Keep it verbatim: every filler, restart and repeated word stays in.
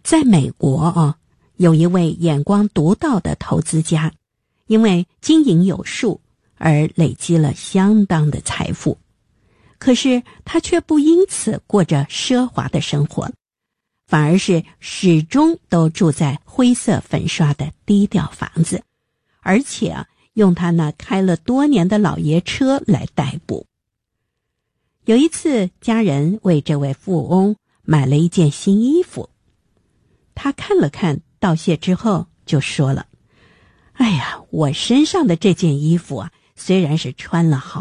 在美国啊，有一位眼光独到的投资家，因为经营有术而累积了相当的财富，可是他却不因此过着奢华的生活，反而是始终都住在灰色粉刷的低调房子，而且啊，用他那开了多年的老爷车来代步。有一次，家人为这位富翁买了一件新衣服，他看了看，道谢之后就说了：“哎呀，我身上的这件衣服啊，虽然是穿了好